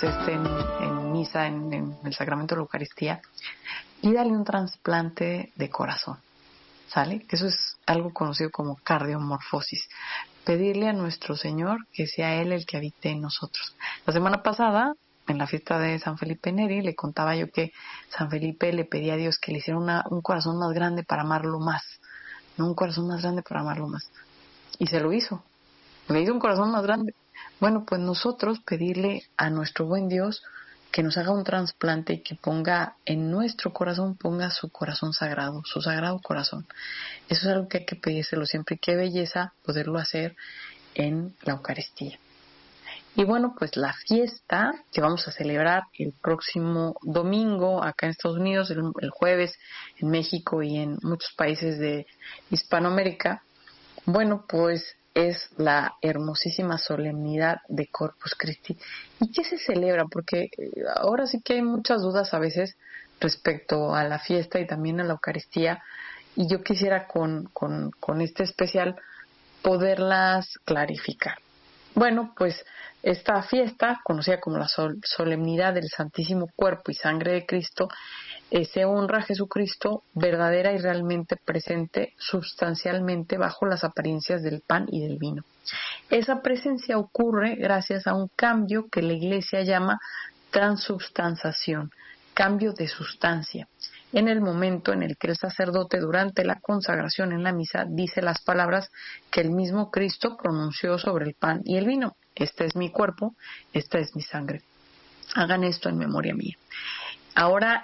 usted esté en misa, en el sacramento de la Eucaristía, pídale un trasplante de corazón, ¿sale? Que eso es algo conocido como cardiomorfosis. Pedirle a nuestro Señor que sea Él el que habite en nosotros. La semana pasada, en la fiesta de San Felipe Neri, le contaba yo que San Felipe le pedía a Dios que le hiciera un corazón más grande para amarlo más, ¿no? Un corazón más grande para amarlo más. Y se lo hizo. Le hizo un corazón más grande. Bueno, pues nosotros pedirle a nuestro buen Dios que nos haga un trasplante y que ponga en nuestro corazón, ponga su corazón sagrado, su sagrado corazón. Eso es algo que hay que pedírselo siempre. Y qué belleza poderlo hacer en la Eucaristía. Y bueno, pues la fiesta que vamos a celebrar el próximo domingo acá en Estados Unidos, el jueves en México y en muchos países de Hispanoamérica, bueno, pues es la hermosísima solemnidad de Corpus Christi. ¿Y qué se celebra? Porque ahora sí que hay muchas dudas a veces respecto a la fiesta y también a la Eucaristía, y yo quisiera con este especial poderlas clarificar. Bueno, pues esta fiesta, conocida como la solemnidad del Santísimo Cuerpo y Sangre de Cristo, se honra a Jesucristo verdadera y realmente presente sustancialmente bajo las apariencias del pan y del vino. Esa presencia ocurre gracias a un cambio que la Iglesia llama transubstanciación, cambio de sustancia. En el momento en el que el sacerdote durante la consagración en la misa dice las palabras que el mismo Cristo pronunció sobre el pan y el vino. Este es mi cuerpo, esta es mi sangre. Hagan esto en memoria mía. Ahora,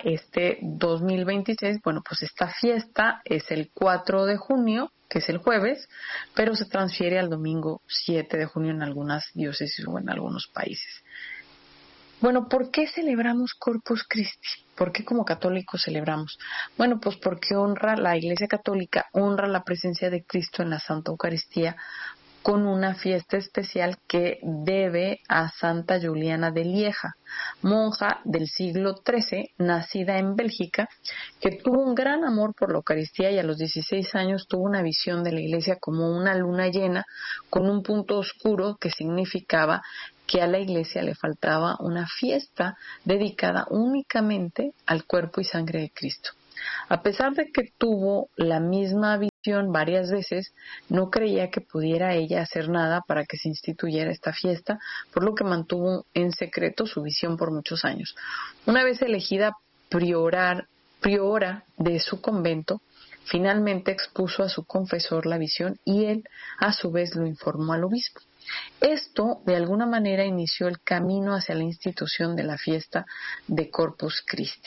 2026, bueno, pues esta fiesta es el 4 de junio, que es el jueves, pero se transfiere al domingo 7 de junio en algunas diócesis o en algunos países. Bueno, ¿por qué celebramos Corpus Christi? ¿Por qué como católicos celebramos? Bueno, pues porque la Iglesia Católica honra la presencia de Cristo en la Santa Eucaristía con una fiesta especial que debe a Santa Juliana de Lieja, monja del siglo XIII, nacida en Bélgica, que tuvo un gran amor por la Eucaristía y a los 16 años tuvo una visión de la Iglesia como una luna llena con un punto oscuro que significaba que a la Iglesia le faltaba una fiesta dedicada únicamente al cuerpo y sangre de Cristo. A pesar de que tuvo la misma visión varias veces, no creía que pudiera ella hacer nada para que se instituyera esta fiesta, por lo que mantuvo en secreto su visión por muchos años. Una vez elegida priora de su convento, finalmente expuso a su confesor la visión y él a su vez lo informó al obispo. Esto de alguna manera inició el camino hacia la institución de la fiesta de Corpus Christi.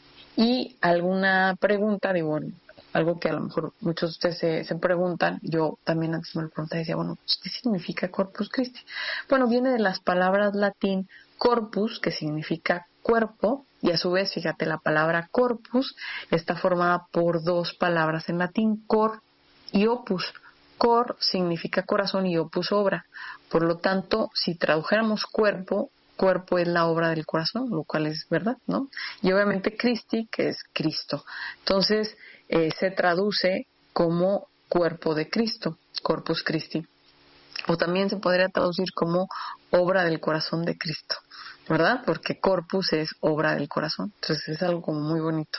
Y alguna pregunta, algo que a lo mejor muchos de ustedes se preguntan, yo también antes me lo preguntaba y decía, bueno, ¿qué significa Corpus Christi? Bueno, viene de las palabras latín corpus, que significa cuerpo, y a su vez, fíjate, la palabra corpus está formada por dos palabras en latín, cor y opus. Cor significa corazón y opus obra. Por lo tanto, si tradujéramos cuerpo es la obra del corazón, lo cual es verdad, ¿no? Y obviamente Christi, que es Cristo. Entonces, se traduce como cuerpo de Cristo, Corpus Christi. O también se podría traducir como obra del corazón de Cristo, ¿verdad? Porque corpus es obra del corazón. Entonces, es algo como muy bonito.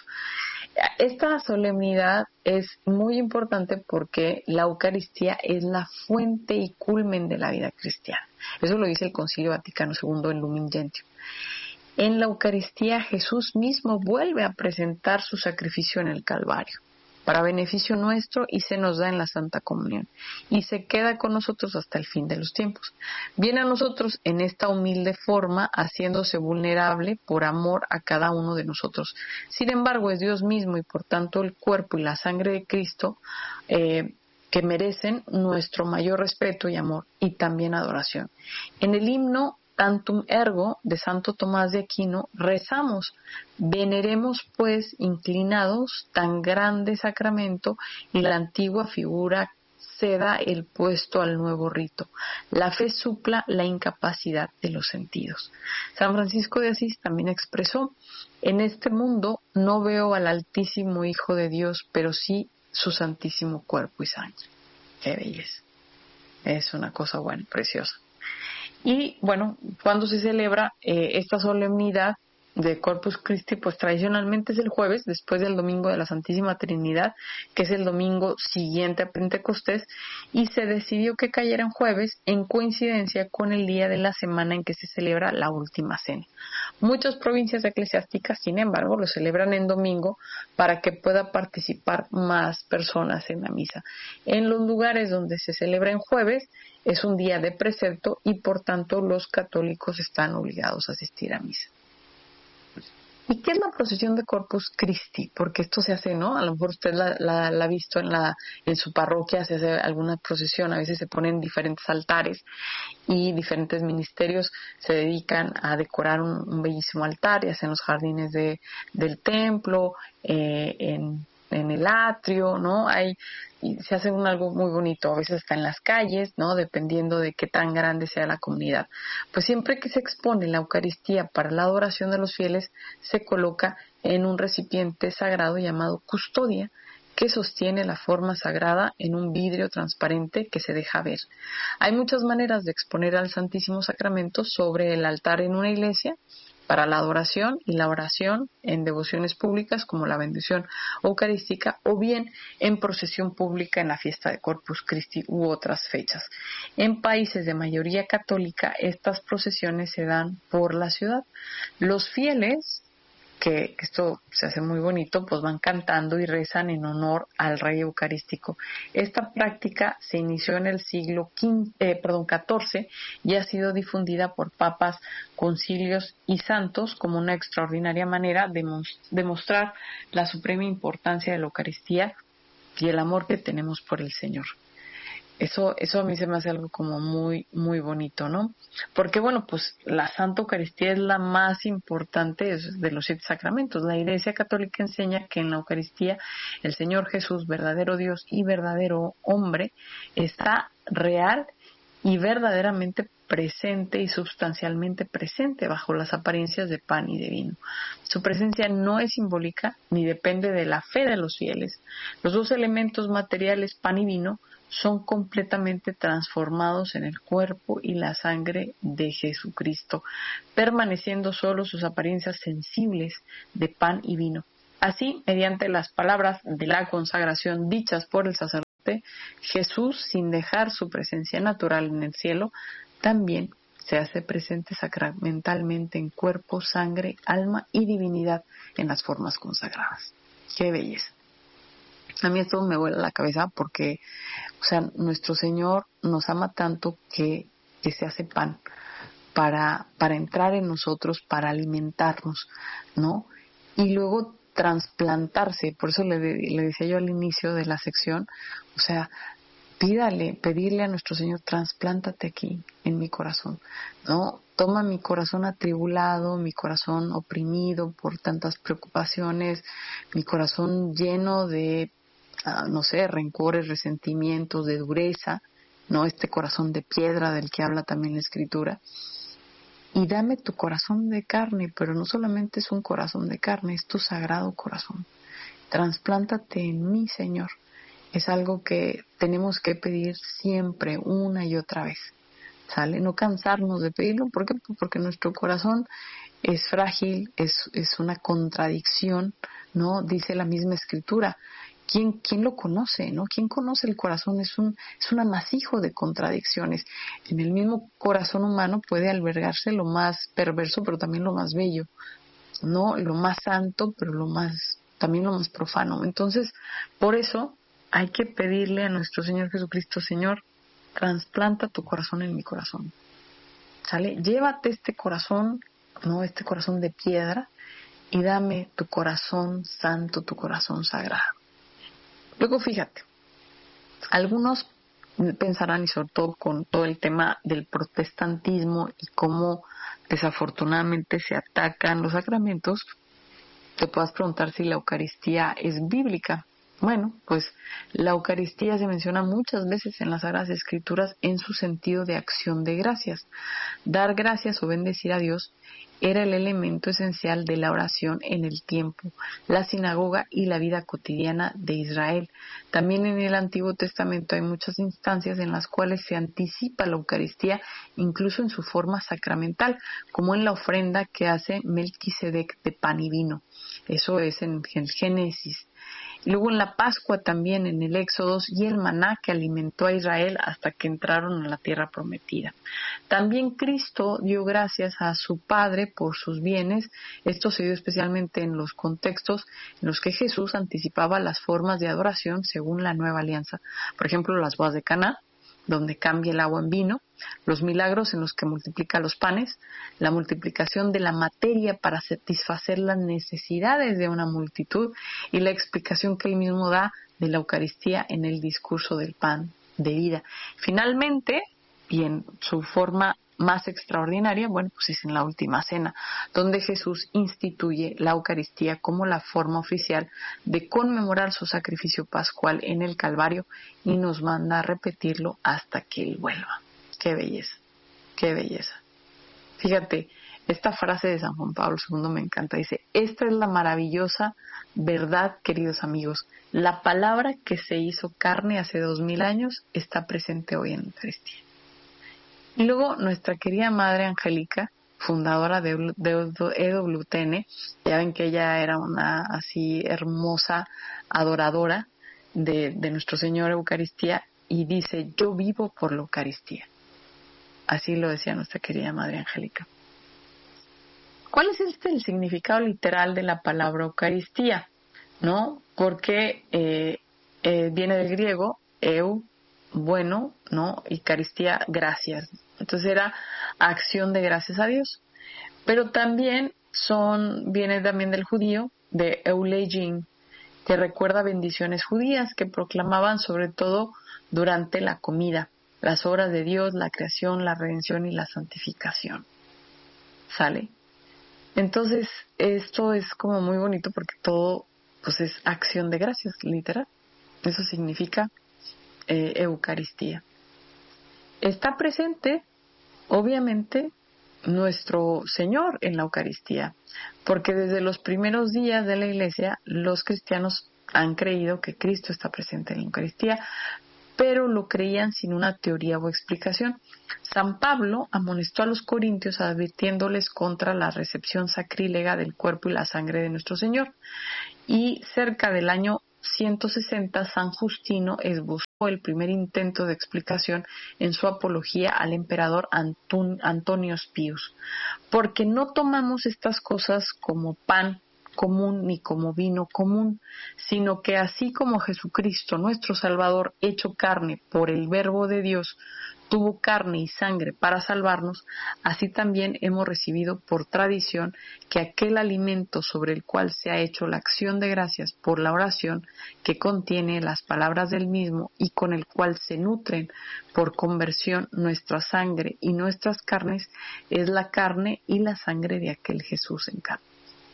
Esta solemnidad es muy importante porque la Eucaristía es la fuente y culmen de la vida cristiana. Eso lo dice el Concilio Vaticano II en Lumen Gentium. En la Eucaristía Jesús mismo vuelve a presentar su sacrificio en el Calvario para beneficio nuestro y se nos da en la Santa Comunión y se queda con nosotros hasta el fin de los tiempos. Viene a nosotros en esta humilde forma haciéndose vulnerable por amor a cada uno de nosotros. Sin embargo, es Dios mismo y por tanto el cuerpo y la sangre de Cristo que merecen nuestro mayor respeto y amor y también adoración. En el himno Tantum Ergo de Santo Tomás de Aquino rezamos: veneremos pues inclinados tan grande sacramento y la antigua figura ceda el puesto al nuevo rito. La fe supla la incapacidad de los sentidos. San Francisco de Asís también expresó: en este mundo no veo al Altísimo Hijo de Dios, pero sí su santísimo cuerpo y sangre. Qué belleza. Es una cosa buena, preciosa. Y bueno, cuando se celebra esta solemnidad de Corpus Christi, pues tradicionalmente es el jueves, después del domingo de la Santísima Trinidad, que es el domingo siguiente a Pentecostés, y se decidió que cayera en jueves en coincidencia con el día de la semana en que se celebra la Última Cena. Muchas provincias eclesiásticas, sin embargo, lo celebran en domingo para que pueda participar más personas en la misa. En los lugares donde se celebra en jueves es un día de precepto y por tanto los católicos están obligados a asistir a misa. ¿Y qué es la procesión de Corpus Christi? Porque esto se hace, ¿no? A lo mejor usted la ha visto en su parroquia, se hace alguna procesión, a veces se ponen diferentes altares y diferentes ministerios se dedican a decorar un bellísimo altar, ya sea en los jardines del templo, en el atrio, ¿no? Y se hace algo muy bonito, a veces está en las calles, ¿no? Dependiendo de qué tan grande sea la comunidad. Pues siempre que se expone la Eucaristía para la adoración de los fieles, se coloca en un recipiente sagrado llamado custodia, que sostiene la forma sagrada en un vidrio transparente que se deja ver. Hay muchas maneras de exponer al Santísimo Sacramento sobre el altar en una iglesia, para la adoración y la oración en devociones públicas como la bendición eucarística o bien en procesión pública en la fiesta de Corpus Christi u otras fechas. En países de mayoría católica estas procesiones se dan por la ciudad. Los fieles, que esto se hace muy bonito, pues van cantando y rezan en honor al Rey Eucarístico. Esta práctica se inició en el siglo XIV y ha sido difundida por papas, concilios y santos como una extraordinaria manera de mostrar la suprema importancia de la Eucaristía y el amor que tenemos por el Señor. Eso a mí se me hace algo como muy, muy bonito, ¿no? Porque, bueno, pues la Santa Eucaristía es la más importante de los 7 sacramentos. La Iglesia Católica enseña que en la Eucaristía el Señor Jesús, verdadero Dios y verdadero hombre, está real y verdaderamente presente y sustancialmente presente bajo las apariencias de pan y de vino. Su presencia no es simbólica ni depende de la fe de los fieles. Los dos elementos materiales, pan y vino, son completamente transformados en el cuerpo y la sangre de Jesucristo, permaneciendo solo sus apariencias sensibles de pan y vino. Así, mediante las palabras de la consagración dichas por el sacerdote, Jesús, sin dejar su presencia natural en el cielo, también se hace presente sacramentalmente en cuerpo, sangre, alma y divinidad en las formas consagradas. ¡Qué belleza! A mí esto me vuela la cabeza porque, o sea, nuestro Señor nos ama tanto que se hace pan para entrar en nosotros, para alimentarnos, ¿no? Y luego trasplantarse, por eso le decía yo al inicio de la sección, o sea, pedirle a nuestro Señor, trasplántate aquí en mi corazón, ¿no? Toma mi corazón atribulado, mi corazón oprimido por tantas preocupaciones, mi corazón lleno de no sé, rencores, resentimientos, de dureza, ¿no? Este corazón de piedra del que habla también la Escritura. Y dame tu corazón de carne, pero no solamente es un corazón de carne, es tu sagrado corazón. Trasplántate en mí, Señor. Es algo que tenemos que pedir siempre, una y otra vez. ¿Sale? No cansarnos de pedirlo. ¿Por qué? Porque nuestro corazón es frágil, es una contradicción, ¿no? Dice la misma Escritura. ¿Quién lo conoce, no? ¿Quién conoce el corazón? Es un amasijo de contradicciones. En el mismo corazón humano puede albergarse lo más perverso, pero también lo más bello, ¿no? Lo más santo, pero también lo más profano. Entonces, por eso hay que pedirle a nuestro Señor Jesucristo, Señor, trasplanta tu corazón en mi corazón. ¿Sale? Llévate este corazón, ¿no? Este corazón de piedra, y dame tu corazón santo, tu corazón sagrado. Luego fíjate, algunos pensarán, y sobre todo con todo el tema del protestantismo y cómo desafortunadamente se atacan los sacramentos, te puedas preguntar si la Eucaristía es bíblica. Bueno, pues la Eucaristía se menciona muchas veces en las Sagradas Escrituras en su sentido de acción de gracias. Dar gracias o bendecir a Dios era el elemento esencial de la oración en el templo, la sinagoga y la vida cotidiana de Israel. También en el Antiguo Testamento hay muchas instancias en las cuales se anticipa la Eucaristía, incluso en su forma sacramental, como en la ofrenda que hace Melquisedec de pan y vino. Eso es en Génesis. Luego en la Pascua también, en el Éxodo, y el maná que alimentó a Israel hasta que entraron a la tierra prometida. También Cristo dio gracias a su Padre por sus bienes. Esto se dio especialmente en los contextos en los que Jesús anticipaba las formas de adoración según la nueva alianza. Por ejemplo, las bodas de Caná, donde cambia el agua en vino, los milagros en los que multiplica los panes, la multiplicación de la materia para satisfacer las necesidades de una multitud y la explicación que él mismo da de la Eucaristía en el discurso del pan de vida. Finalmente, y en su forma más extraordinaria, bueno, pues es en la última cena, donde Jesús instituye la Eucaristía como la forma oficial de conmemorar su sacrificio pascual en el Calvario y nos manda a repetirlo hasta que Él vuelva. ¡Qué belleza! ¡Qué belleza! Fíjate, esta frase de San Juan Pablo II me encanta. Dice, esta es la maravillosa verdad, queridos amigos. La palabra que se hizo carne hace 2000 años está presente hoy en la Eucaristía. Y luego nuestra querida Madre Angélica, fundadora de EWTN, ya ven que ella era una así hermosa adoradora de nuestro Señor Eucaristía, y dice, yo vivo por la Eucaristía. Así lo decía nuestra querida Madre Angélica. ¿Cuál es el significado literal de la palabra Eucaristía? ¿No? Porque viene del griego, bueno, ¿no? Eucaristía, gracias. Entonces era acción de gracias a Dios. Pero también viene también del judío, de eulegin, que recuerda bendiciones judías que proclamaban sobre todo durante la comida, las obras de Dios, la creación, la redención y la santificación. ¿Sale? Entonces, esto es como muy bonito porque todo pues es acción de gracias, literal. Eso significa Eucaristía. Está presente, obviamente, nuestro Señor en la Eucaristía, porque desde los primeros días de la Iglesia, los cristianos han creído que Cristo está presente en la Eucaristía, pero lo creían sin una teoría o explicación. San Pablo amonestó a los corintios advirtiéndoles contra la recepción sacrílega del cuerpo y la sangre de nuestro Señor. Y cerca del año 160, San Justino esbozó el primer intento de explicación en su apología al emperador Antonio Pius. Porque no tomamos estas cosas como pan común ni como vino común, sino que así como Jesucristo, nuestro Salvador, hecho carne por el Verbo de Dios, tuvo carne y sangre para salvarnos, así también hemos recibido por tradición que aquel alimento sobre el cual se ha hecho la acción de gracias por la oración, que contiene las palabras del mismo y con el cual se nutren por conversión nuestra sangre y nuestras carnes, es la carne y la sangre de aquel Jesús en carne.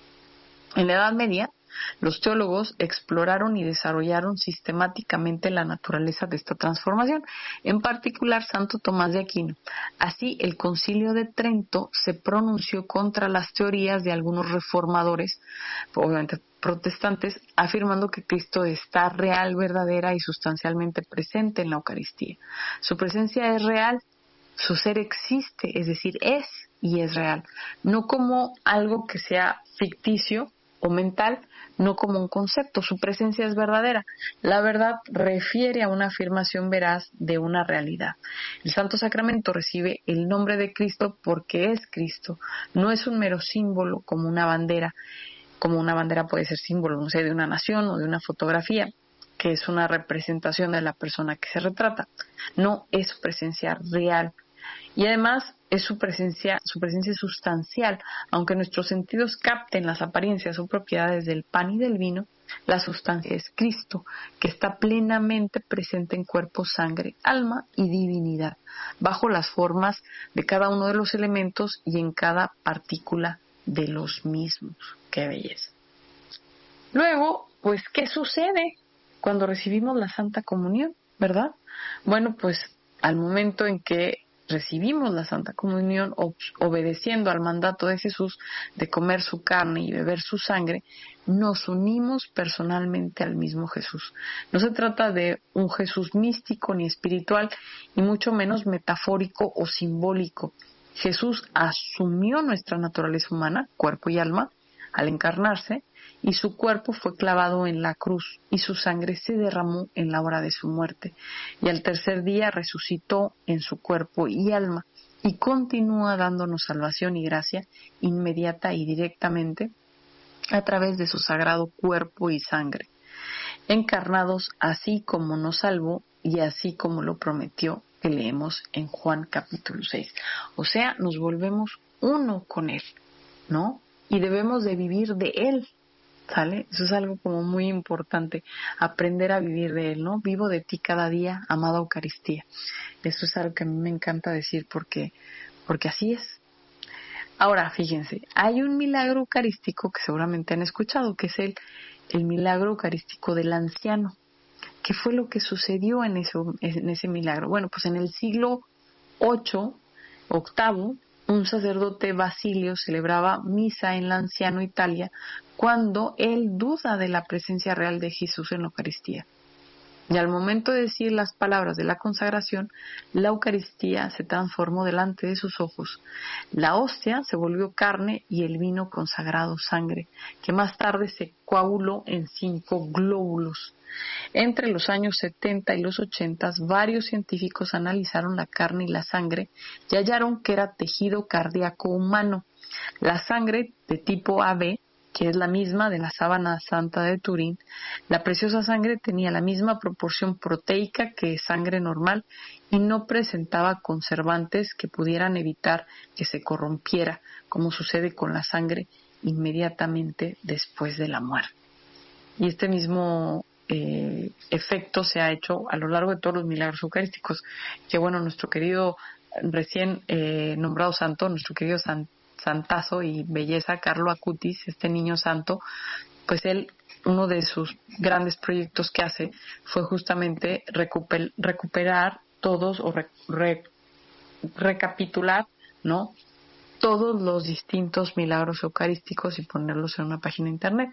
En la Edad Media, los teólogos exploraron y desarrollaron sistemáticamente la naturaleza de esta transformación, en particular Santo Tomás de Aquino. Así, el Concilio de Trento se pronunció contra las teorías de algunos reformadores, obviamente protestantes, afirmando que Cristo está real, verdadera y sustancialmente presente en la Eucaristía. Su presencia es real, su ser existe, es decir, es y es real, no como algo que sea ficticio o mental, no como un concepto. Su presencia es verdadera. La verdad refiere a una afirmación veraz de una realidad. El Santo Sacramento recibe el nombre de Cristo porque es Cristo. No es un mero símbolo como una bandera. Como una bandera puede ser símbolo, no sé, de una nación o de una fotografía, que es una representación de la persona que se retrata. No, es su presencia real. Y además es su presencia sustancial. Aunque nuestros sentidos capten las apariencias o propiedades del pan y del vino, la sustancia es Cristo, que está plenamente presente en cuerpo, sangre, alma y divinidad, bajo las formas de cada uno de los elementos y en cada partícula de los mismos. ¡Qué belleza! Luego, pues, ¿qué sucede? cuando recibimos la Santa Comunión, ¿verdad? Bueno, pues al momento en que recibimos la Santa Comunión, obedeciendo al mandato de Jesús de comer su carne y beber su sangre, nos unimos personalmente al mismo Jesús. No se trata de un Jesús místico ni espiritual, y mucho menos metafórico o simbólico. Jesús asumió nuestra naturaleza humana, cuerpo y alma, al encarnarse, y su cuerpo fue clavado en la cruz, y su sangre se derramó en la hora de su muerte, y al tercer día resucitó en su cuerpo y alma, y continúa dándonos salvación y gracia inmediata y directamente a través de su sagrado cuerpo y sangre, encarnados así como nos salvó y así como lo prometió, que leemos en Juan capítulo 6. O sea, nos volvemos uno con Él, ¿no? Y debemos de vivir de Él, ¿sale? Eso es algo como muy importante, aprender a vivir de Él, ¿no? Vivo de ti cada día, amada Eucaristía. Eso es algo que a mí me encanta decir porque así es. Ahora, fíjense, hay un milagro eucarístico que seguramente han escuchado, que es el milagro eucarístico del anciano. ¿Qué fue lo que sucedió en ese milagro? Bueno, pues en el siglo VIII, un sacerdote Basilio celebraba misa en la anciano Italia cuando él duda de la presencia real de Jesús en la Eucaristía. Y al momento de decir las palabras de la consagración, la Eucaristía se transformó delante de sus ojos. La hostia se volvió carne y el vino consagrado sangre, que más tarde se coaguló en 5 glóbulos. Entre los años 70 y los 80, varios científicos analizaron la carne y la sangre y hallaron que era tejido cardíaco humano. La sangre de tipo AB, que es la misma de la sábana santa de Turín, la preciosa sangre tenía la misma proporción proteica que sangre normal y no presentaba conservantes que pudieran evitar que se corrompiera, como sucede con la sangre inmediatamente después de la muerte. Y este mismo efecto se ha hecho a lo largo de todos los milagros eucarísticos, que bueno, nuestro querido recién nombrado santo, nuestro querido santazo y belleza Carlo Acutis, este niño santo, pues él, uno de sus grandes proyectos que hace fue justamente recuperar todos o recapitular, ¿no?, todos los distintos milagros eucarísticos y ponerlos en una página de internet.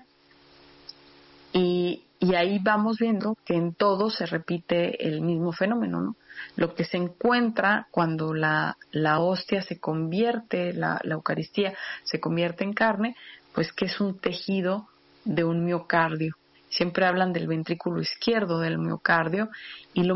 Y ahí vamos viendo que en todo se repite el mismo fenómeno, ¿no? Lo que se encuentra cuando la hostia se convierte, la Eucaristía se convierte en carne, pues que es un tejido de un miocardio. Siempre hablan del ventrículo izquierdo del miocardio, y lo